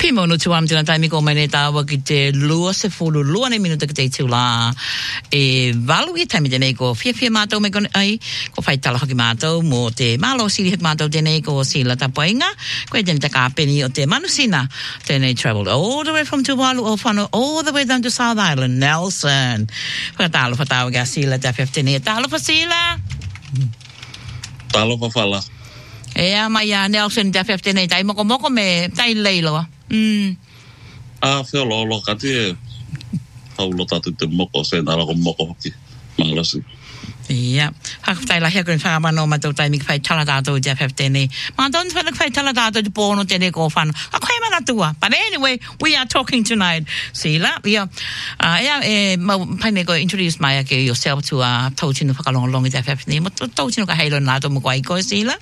Pimo no tuam tina taimi ko mai tawa ki te lua se fulu lua ne minuta ki te tula valu I taimi tene ko fia mātou me kon ai ko whai tala hoki mātou mo te malo siri hoki mātou tene ko sila tapuinga ko e tene te kāpeni o te manusina tene travelled all the way from Tuvalu o whano all the way down to South Island Nelson whakatalo whatawa ka sila te whiftene talo wha sila talo wha whala ea mai a Nelson te whiftene tai moko me tai leiloa Whio lolo kati e haulo tatu te moko se nara ko moko hoki manglasi. Ia, hakatai la hea kuen whakamano matou taimi ki whai tala tātou te whiftene. Ma don't feel like whai tala tātou te pōno tene ko whanu. A koe mana tua. But anyway, we are talking tonight. Sila, ia, paine ko introduce mai ke yourself to tautinu whakalongalongi te whiftene. Mo tautinu ka heilo nātou mo kwa iko, Sila?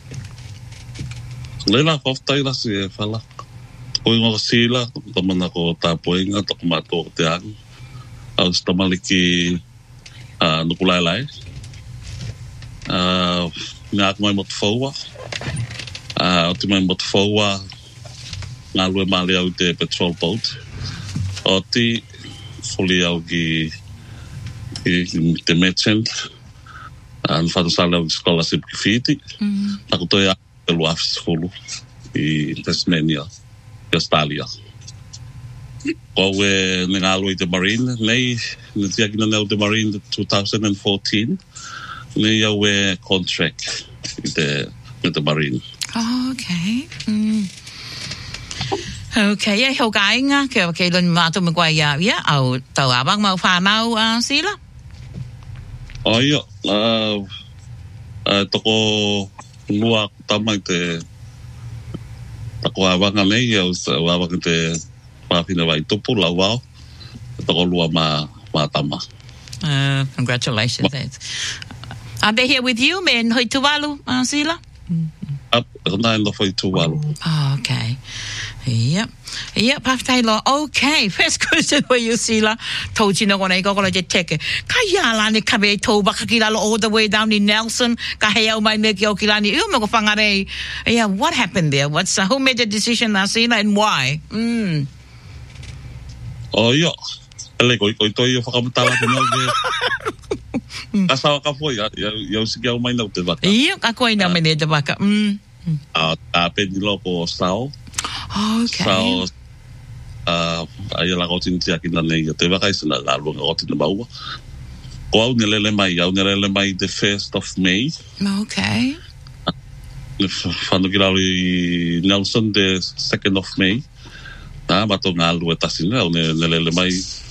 Leila koftai la si e whala. Koe ngā sila, tamana ko tāpoinga, tako mātou te angu. Au stamaliki nukulai. Ngā kumai mot whaua. O te mai mot whaua, ngā lue mali au te petrol boat. O ti, fuli au ki te merchant. Nwhatasale au ki scholarship ki whiti. Tako toi au te luafis fulu I Tasmania. Australia. Kowe nengalo I te Marine, nei tiakina neu te Marine 2014. Nei au e contract I te Marine. Oh, okay. Okay, e hau ka inga, ke loni mātou me kwa ia, au tau abang mau whanau, Sila? O ia, toko lua tamai te Tako awanga nei au awanga te pāwhina wai tupu lau wao. Tako lua mā tama. Congratulations. Are they here with you, men hoi Tuvalu, Sila? Nai no whai Tuvalu. Oh, okay. Yep, Paftailo. Okay, first question for you, Sila. Tauchino kona iko kola te teke. Ka ialani ka me tau baka ki lalo all the way down in Nelson. Ka hei au mai me ki o ki lani. Iu me ko whangarei. Yeah, what happened there? Who made the decision, Sila, and why? Oh, ia. Ele koi toi o whakamutala ki nau ke. Kasawa ka fwoi, iau siki au mai nau te waka. Ia, ka koe nau mene te waka. Ka peni loko sao. Okay. Sao, ai la ko tin tia ki na nei te waka isa na lalo nga o tina maua. Ko au nelele mai the 1st of May. Okay. Whanu ki rau I Nelson the 2nd of May. Mato ngā lua tasina au nelele mai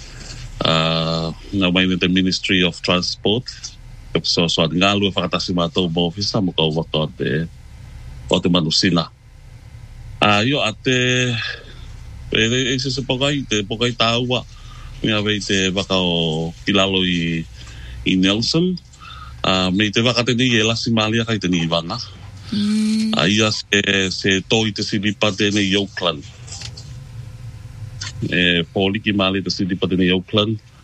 ngā mai the Ministry of Transport. So ngā lua whakatasi mātou mo ofisa mo kau waka o te manusina. Io a te se pokai tāua mea wei te waka o kilalo I Nelson me te waka teni e lasi malia kai teni I wanga ia se toi te silipa tene I Auckland poliki mali te silipa tene I Auckland